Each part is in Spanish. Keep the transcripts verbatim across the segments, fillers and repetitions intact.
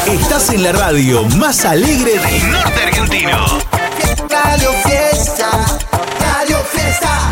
Estás en la radio más alegre del norte argentino. Radio Fiesta, Radio Fiesta.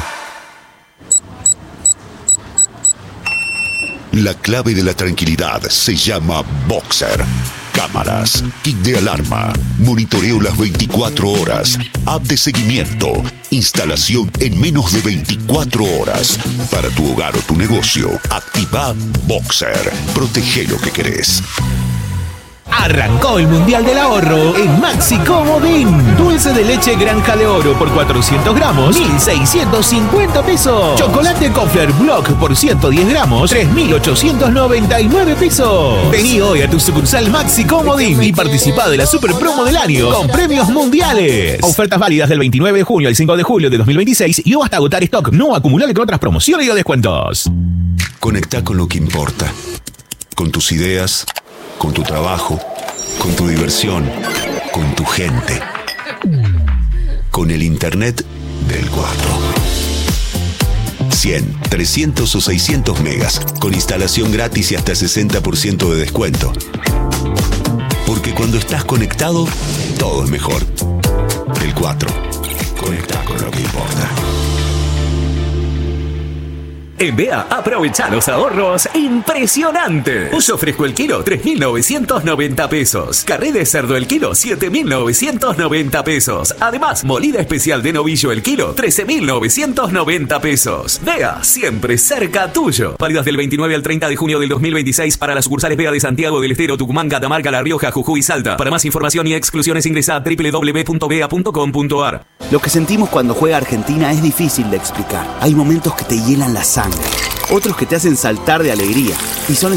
La clave de la tranquilidad se llama Boxer. Cámaras, kit de alarma, monitoreo las veinticuatro horas, app de seguimiento, instalación en menos de veinticuatro horas. Para tu hogar o tu negocio, activa Boxer. Protege lo que querés. Arrancó el Mundial del Ahorro en Maxi Comodín. Dulce de leche Granja de Oro por cuatrocientos gramos, mil seiscientos cincuenta pesos. Chocolate Kofler Block por ciento diez gramos, tres mil ochocientos noventa y nueve pesos. Vení hoy a tu sucursal Maxi Comodín y participá de la super promo del año con premios mundiales. Ofertas válidas del veintinueve de junio al cinco de julio de dos mil veintiséis y o hasta agotar stock. No acumulable con otras promociones y o descuentos. Conectá con lo que importa. Con tus ideas, con tu trabajo, con tu diversión, con tu gente. Con el internet del cuatro. cien, trescientos o seiscientos megas, con instalación gratis y hasta sesenta por ciento de descuento. Porque cuando estás conectado, todo es mejor. El cuatro. Conectá con lo que importa. En B E A, aprovecha los ahorros impresionantes. Pollo fresco el kilo, tres mil novecientos noventa pesos. Carré de cerdo el kilo, siete mil novecientos noventa pesos. Además, molida especial de novillo el kilo, trece mil novecientos noventa pesos. B E A, siempre cerca tuyo. Válidas del veintinueve al treinta de junio del dos mil veintiséis para las sucursales B E A de Santiago del Estero, Tucumán, Catamarca, La Rioja, Jujuy y Salta. Para más información y exclusiones ingresa a doble u doble u doble u punto bea punto com punto a r. Lo que sentimos cuando juega Argentina es difícil de explicar. Hay momentos que te hielan la sangre, otros que te hacen saltar de alegría y son